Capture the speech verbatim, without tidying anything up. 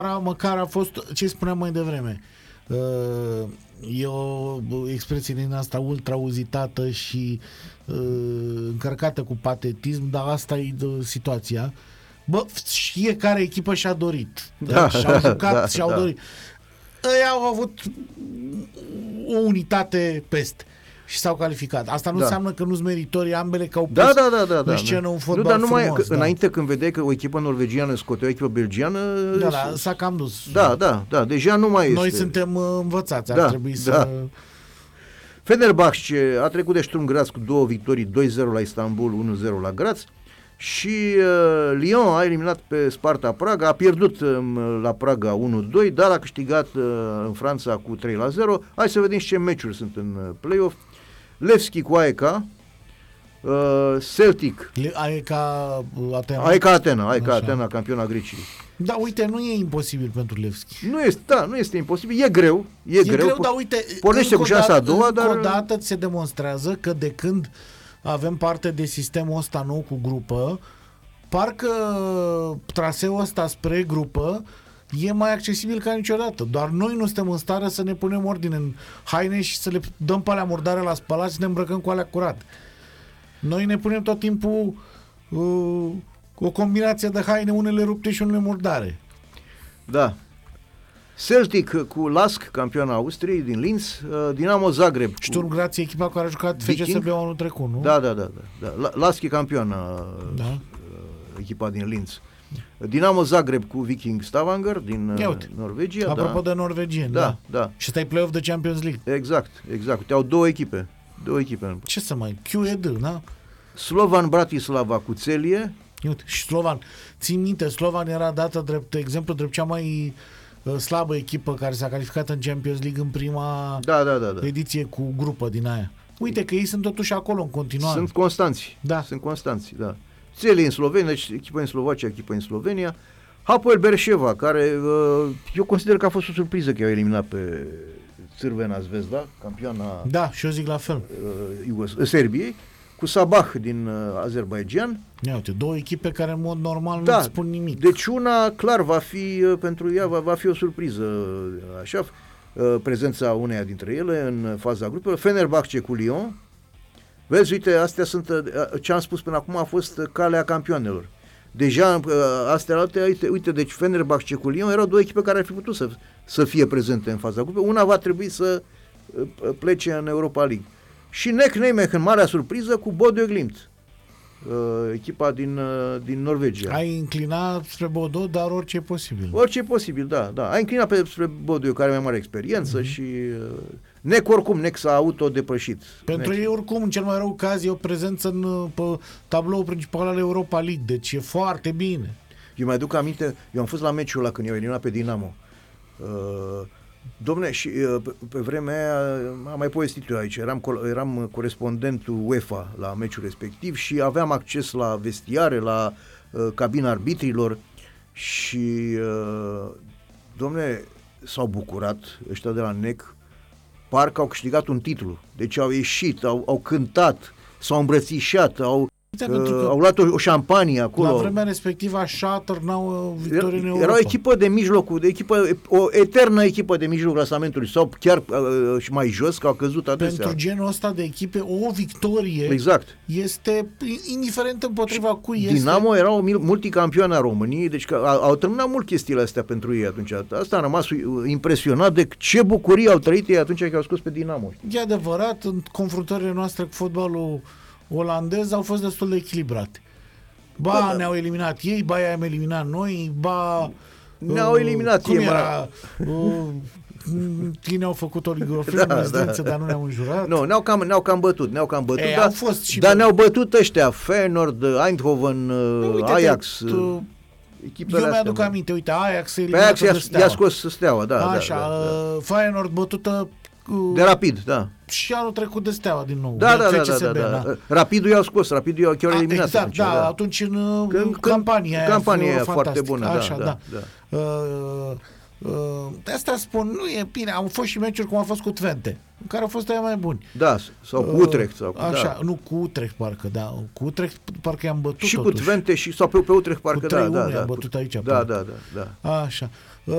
măcar a fost, ce spuneam mai devreme, e o expresie din asta ultra-uzitată și încărcată cu patetism, dar asta e situația. Bă, fiecare echipă și-a dorit. Da, și-au jucat, da, și-au da. dorit. Ei au avut o unitate peste și s-au calificat. Asta nu da. înseamnă că nu-s meritorii ambele, că au pus da, da, da, da, în scenă da. un fotbal nu, dar numai frumos. Că, da. Înainte când vedeai că o echipă norvegiană scotea o echipă belgiană... Da, da, s-a cam dus. Da, da, da, deja nu mai Noi este. suntem învățați, ar da, trebui da. să... Fenerbahce a trecut de Sturm Graz cu două victorii, doi zero la Istanbul, unu zero la Graz. Și uh, Lyon a eliminat pe Sparta Praga, a pierdut uh, la Praga unu doi, dar a câștigat uh, în Franța cu trei la zero. Hai să vedem și ce meciuri sunt în uh, play-off. Levski cu A E K, uh, Celtic. A E K Atena. A E K Atena, A E K Atena, campiona Greciei. Da, uite, nu e imposibil pentru Levski. Nu este, da, nu este imposibil, e greu, e, e greu, greu dar uite, pornește cu șansa a doua, dar... Încă o dată se demonstrează că de când avem parte de sistemul ăsta nou cu grupă, parcă traseul ăsta spre grupă e mai accesibil ca niciodată. Doar noi nu suntem în stare să ne punem ordine în haine și să le dăm pe alea murdare la spălat și ne îmbrăcăm cu alea curat. Noi ne punem tot timpul uh, o combinație de haine, unele rupte și unele murdare. Da. Celtic cu Lask, campioana Austriei din Linz, uh, Dinamo Zagreb. Sturm Graz e echipa care a jucat F C S B anul trecut, nu? Da, da, da. da. da. Lask e campioana, da. uh, echipa din Linz. Dinamo Zagreb cu Viking Stavanger din uh, Norvegia. Apropo da. de norvegieni, da, da. da. Și ăsta e play-off de Champions League. Exact, exact. Uite, au două echipe. Două echipe. Ce să mai... Q E D, da? Slovan Bratislava cu Celie. Uite, și Slovan. Țin minte, Slovan era dată drept exemplu, drept cea mai uh, slabă echipă care s-a calificat în Champions League în prima da, da, da, da. ediție cu grupă din aia. Uite că ei sunt totuși acolo în continuare. Sunt constanți. Da. Sunt constanți, da. Celie în Slovenia, deci echipă în Slovacia, echipă în Slovenia. Hapoel Beersheva, care uh, eu consider că a fost o surpriză că i-au eliminat pe Crvena Zvezda, campioana da, și eu zic la fel. Uh, Serbiei, cu Sabah din uh, Azerbaijan. Ia uite, două echipe care în mod normal da, nu spun nimic. Deci una, clar, va fi uh, pentru ea, va, va fi o surpriză, uh, așa, uh, prezența uneia dintre ele în faza grupelor. Fenerbahce cu Lyon. Vezi, uite, astea sunt, uh, ce am spus până acum a fost uh, calea campioanelor. Deja, uh, astea alte, uite, uite, deci Fenerbahce cu Lyon erau două echipe care ar fi putut să, să fie prezente în faza grupelor. Una va trebui să uh, plece în Europa League. Și Nek Nijmegen, marea surpriză, cu Bodø Glimt, uh, echipa din, uh, din Norvegia. Ai înclinat spre Bodø, dar orice e posibil. Orice e posibil, da. da. Ai înclinat pe, spre Bodø, care are mai mare experiență, mm-hmm. și uh, Nek oricum, Nek s-a autodepășit. Pentru Nek. ei oricum, în cel mai rău caz, e o prezență în pe tabloul principal al Europa League, deci e foarte bine. Eu mai aduc aminte, eu am fost la meciul ăla când i-au eliminat pe Dinamo. Uh, Dom'le, și pe, pe vremea aia, am mai povestit eu aici, eram, eram corespondentul UEFA la meciul respectiv și aveam acces la vestiare, la uh, cabina arbitrilor și, uh, dom'le, s-au bucurat ăștia de la Nek, parcă au câștigat un titlu. Deci au ieșit, au, au cântat, s-au îmbrățișat, au... Uh, au luat o, o șampanie acolo. La vremea respectivă așa târnau victorii în Europa. Era o echipă de mijloc, de echipă, o eternă echipă de mijlocul clasamentului sau chiar uh, și mai jos, că au căzut adesea. Pentru genul ăsta de echipe, o victorie exact. este indiferent împotriva cui este. Dinamo era o multicampioană a României, deci că au, au terminat mult chestiile astea pentru ei atunci. Asta am rămas impresionat de ce bucurie au trăit ei atunci când au scos pe Dinamo. E adevărat, în confruntările noastre cu fotbalul olandez au fost destul de echilibrate. Ba, ba ne-au eliminat ei, ba i-am eliminat noi, ba... Ne-au eliminat cum ei, era? Uh, ei ne-au făcut o ligurofilă, da, da. dar nu ne-au înjurat. Nu, ne-au cam, ne-au cam bătut, ne-au cam bătut, Ei, dar, fost și dar ne-au bătut ăștia, Feyenoord, Eindhoven, uite, Ajax... Tu, eu mi-aduc astea, aminte, uite, Ajax e eliminată de Steaua. I-a scos Steaua, da. Așa, da, da, da. Feyenoord bătută de Rapid, da. Și anul trecut de Steaua din nou. Da, da, da, da, da, da. Rapidul i-au scos, Rapidul i-au chiar eliminat. Exact, atunci, da, da, atunci în când, campania aia. Campania aia foarte bună, așa, da, da. da, da. Uh, uh, de asta spun, nu e bine, au fost și meciuri cum a fost cu Twente, în care au fost aia mai buni. Da, sau cu Utrecht. Sau, așa, da. nu, cu Utrecht parcă, da. Cu Utrecht parcă i-am bătut și totuși. cu Twente, și, sau pe, pe Utrecht parcă, cu da, da, da. da. Am bătut aici. Da, da, da, da. Așa.